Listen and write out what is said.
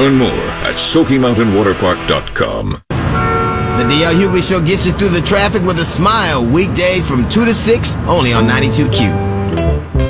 Learn more at SmokyMountainWaterPark.com. The DL Hughley Show gets you through the traffic with a smile. Weekdays from 2 to 6, only on 92Q.